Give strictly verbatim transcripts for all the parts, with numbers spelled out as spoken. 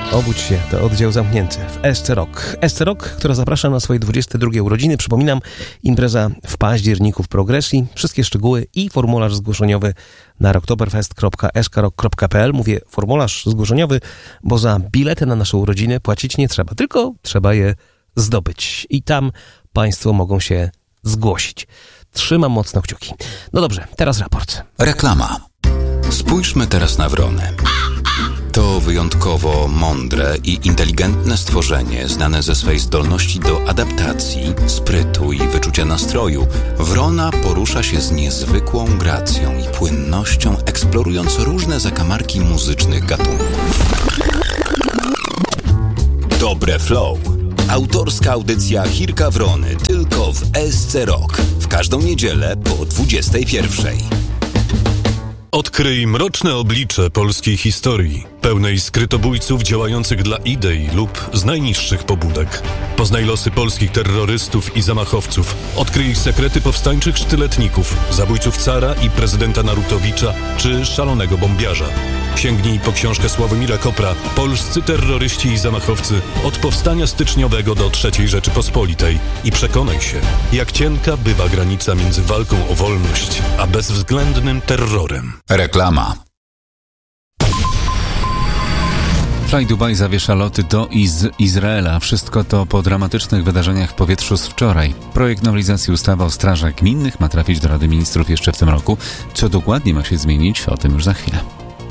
Obudź się, to oddział zamknięty w S C Rock. S C Rock, która zaprasza na swoje dwudzieste drugie urodziny. Przypominam, impreza w październiku w Progresji. Wszystkie szczegóły i formularz zgłoszeniowy na rocktoberfest kropka s k rock kropka p l. Mówię formularz zgłoszeniowy, bo za bilety na nasze urodziny płacić nie trzeba, tylko trzeba je zdobyć. I tam Państwo mogą się zgłosić. Trzymam mocno kciuki. No dobrze, teraz raport. Reklama. Spójrzmy teraz na wrony. To wyjątkowo mądre i inteligentne stworzenie, znane ze swej zdolności do adaptacji, sprytu i wyczucia nastroju. Wrona porusza się z niezwykłą gracją i płynnością, eksplorując różne zakamarki muzycznych gatunków. Dobre flow. Autorska audycja Chirka Wrony tylko w S C Rock. W każdą niedzielę po dwudziestej pierwszej. Odkryj mroczne oblicze polskiej historii, pełnej skrytobójców działających dla idei lub z najniższych pobudek. Poznaj losy polskich terrorystów i zamachowców. Odkryj sekrety powstańczych sztyletników, zabójców cara i prezydenta Narutowicza czy szalonego bombiarza. Sięgnij po książkę Sławomira Kopra „Polscy terroryści i zamachowcy od powstania styczniowego do trzeciej Rzeczypospolitej” i przekonaj się, jak cienka bywa granica między walką o wolność a bezwzględnym terrorem. Reklama. Fly Dubai zawiesza loty do i z Izraela. Wszystko to po dramatycznych wydarzeniach w powietrzu z wczoraj. Projekt nowelizacji ustawy o strażach gminnych ma trafić do Rady Ministrów jeszcze w tym roku. Co dokładnie ma się zmienić? O tym już za chwilę.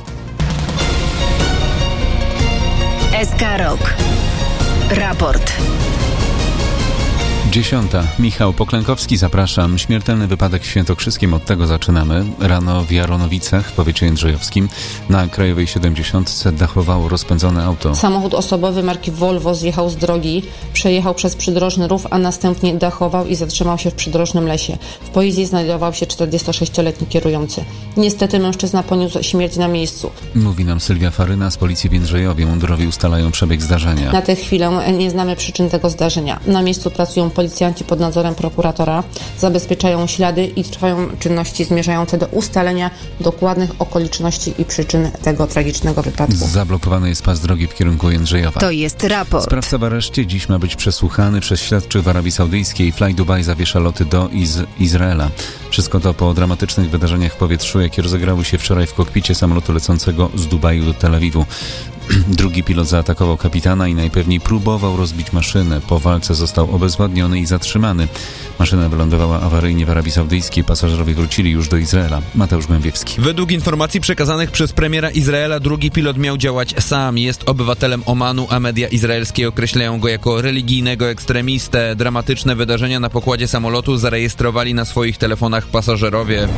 S K Rock. Raport. Dziesiąta. Michał Poklękowski, zapraszam. Śmiertelny wypadek w Świętokrzyskiem, od tego zaczynamy. Rano w Jaronowicach w powiecie jędrzejowskim na Krajowej siedemdziesiątce dachowało rozpędzone auto. Samochód osobowy marki Volvo zjechał z drogi, przejechał przez przydrożny rów, a następnie dachował i zatrzymał się w przydrożnym lesie. W pojeździe znajdował się czterdziestosześcioletni kierujący. Niestety mężczyzna poniósł śmierć na miejscu. Mówi nam Sylwia Faryna z policji w Jędrzejowie. Mundurowi ustalają przebieg zdarzenia. Na tę chwilę nie znamy przyczyn tego zdarzenia. Na miejscu pracują policjanci pod nadzorem prokuratora, zabezpieczają ślady i trwają czynności zmierzające do ustalenia dokładnych okoliczności i przyczyn tego tragicznego wypadku. Zablokowany jest pas drogi w kierunku Jędrzejowa. To jest raport. Sprawca w areszcie dziś ma być przesłuchany przez śledczych w Arabii Saudyjskiej. Fly Dubai zawiesza loty do i z Izraela. Wszystko to po dramatycznych wydarzeniach w powietrzu, jakie rozegrały się wczoraj w kokpicie samolotu lecącego z Dubaju do Tel Awiwu. Drugi pilot zaatakował kapitana i najpewniej próbował rozbić maszynę. Po walce został obezwładniony i zatrzymany. Maszyna wylądowała awaryjnie w Arabii Saudyjskiej. Pasażerowie wrócili już do Izraela. Mateusz Głębiewski. Według informacji przekazanych przez premiera Izraela drugi pilot miał działać sam. Jest obywatelem Omanu, a media izraelskie określają go jako religijnego ekstremistę. Dramatyczne wydarzenia na pokładzie samolotu zarejestrowali na swoich telefonach pasażerowie.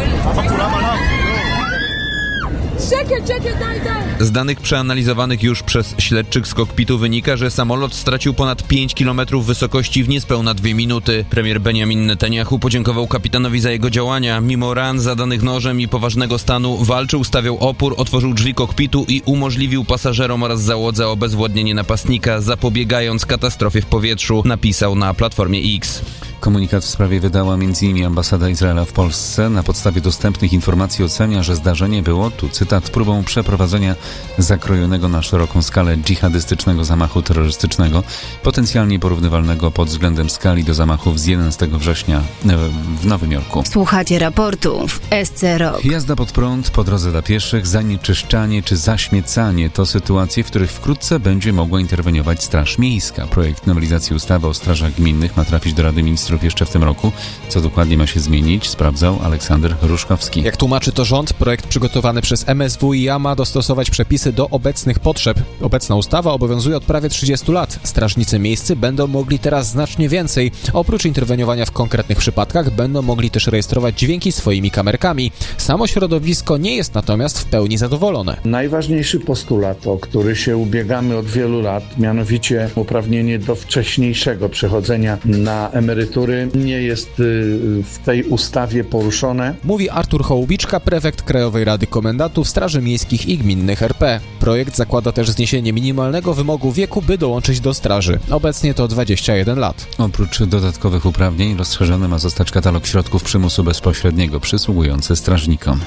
Z danych przeanalizowanych już przez śledczych z kokpitu wynika, że samolot stracił ponad pięć kilometrów wysokości w niespełna dwie minuty. Premier Benjamin Netanyahu podziękował kapitanowi za jego działania. Mimo ran zadanych nożem i poważnego stanu walczył, stawiał opór, otworzył drzwi kokpitu i umożliwił pasażerom oraz załodze obezwładnienie napastnika, zapobiegając katastrofie w powietrzu, napisał na platformie X. Komunikat w sprawie wydała m.in. ambasada Izraela w Polsce. Na podstawie dostępnych informacji ocenia, że zdarzenie było, tu cytat, próbą przeprowadzenia zakrojonego na szeroką skalę dżihadystycznego zamachu terrorystycznego, potencjalnie porównywalnego pod względem skali do zamachów z jedenastego września w Nowym Jorku. Słuchacie raportu w S C Rock. Jazda pod prąd po drodze dla pieszych, zanieczyszczanie czy zaśmiecanie to sytuacje, w których wkrótce będzie mogła interweniować Straż Miejska. Projekt nowelizacji ustawy o strażach gminnych ma trafić do Rady Ministrów jeszcze w tym roku. Co dokładnie ma się zmienić, sprawdzał Aleksander Ruszkowski. Jak tłumaczy to rząd, projekt przygotowany przez M S W i A ma dostosować przepisy do obecnych potrzeb. Obecna ustawa obowiązuje od prawie trzydziestu lat. Strażnicy miejscy będą mogli teraz znacznie więcej. Oprócz interweniowania w konkretnych przypadkach będą mogli też rejestrować dźwięki swoimi kamerkami. Samo środowisko nie jest natomiast w pełni zadowolone. Najważniejszy postulat, o który się ubiegamy od wielu lat, mianowicie uprawnienie do wcześniejszego przechodzenia na emeryturę, nie jest w tej ustawie poruszone. Mówi Artur Hołubiczka, prefekt Krajowej Rady Komendantów Straży Miejskich i Gminnych R P. Projekt zakłada też zniesienie minimalnego wymogu wieku, by dołączyć do straży. Obecnie to dwadzieścia jeden lat. Oprócz dodatkowych uprawnień rozszerzony ma zostać katalog środków przymusu bezpośredniego przysługujący strażnikom.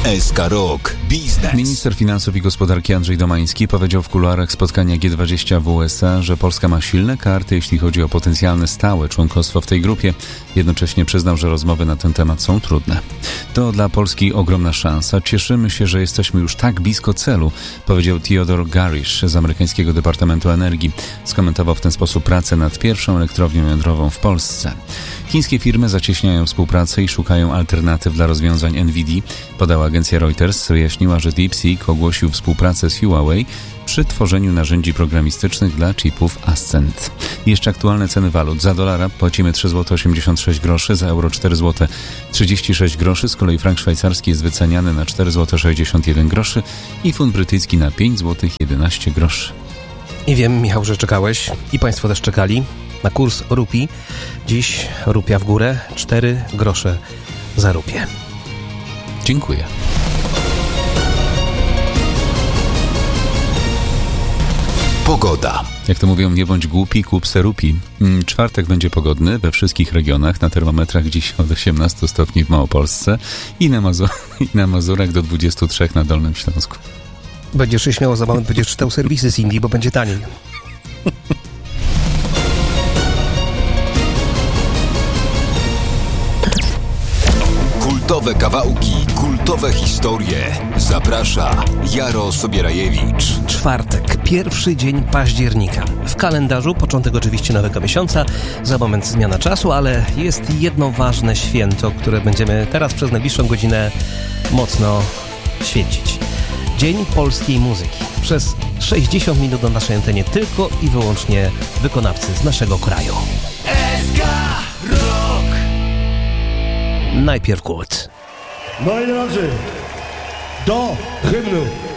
S K Rock Biznes. Minister finansów i gospodarki Andrzej Domański powiedział w kuluarach spotkania G dwadzieścia w U S A, że Polska ma silne karty, jeśli chodzi o potencjalne stałe członkostwo w tej grupie. Jednocześnie przyznał, że rozmowy na ten temat są trudne. To dla Polski ogromna szansa. Cieszymy się, że jesteśmy już tak blisko celu, powiedział Theodore Garish z amerykańskiego Departamentu Energii. Skomentował w ten sposób pracę nad pierwszą elektrownią jądrową w Polsce. Chińskie firmy zacieśniają współpracę i szukają alternatyw dla rozwiązań Nvidia, podała agencja Reuters. Wyjaśniła, że DeepSeek ogłosił współpracę z Huawei przy tworzeniu narzędzi programistycznych dla chipów Ascend. Jeszcze aktualne ceny walut. Za dolara płacimy trzy złote osiemdziesiąt sześć groszy, za euro cztery złote trzydzieści sześć groszy, z kolei frank szwajcarski jest wyceniany na cztery złote sześćdziesiąt jeden groszy i funt brytyjski na pięć złotych jedenaście groszy. I wiem, Michał, że czekałeś i Państwo też czekali na kurs rupii. Dziś rupia w górę, cztery grosze za rupię. Dziękuję. Pogoda. Jak to mówią, nie bądź głupi, kup se rupi. Czwartek będzie pogodny we wszystkich regionach, na termometrach dziś od osiemnastu stopni w Małopolsce i na, Mazu- i na Mazurach do dwudziestu trzech na Dolnym Śląsku. Będziesz się śmiało za moment, będziesz czytał serwisy z Indii, bo będzie taniej. Kultowe kawałki, kultowe historie. Zaprasza Jaro Sobierajewicz. Czwartek, pierwszy dzień października. W kalendarzu początek oczywiście nowego miesiąca, za moment zmiana czasu, ale jest jedno ważne święto, które będziemy teraz przez najbliższą godzinę mocno święcić. Dzień polskiej muzyki. Przez sześćdziesiąt minut na naszej antenie tylko i wyłącznie wykonawcy z naszego kraju. S K Rock. Najpierw głód. Moi drodzy, do hymnu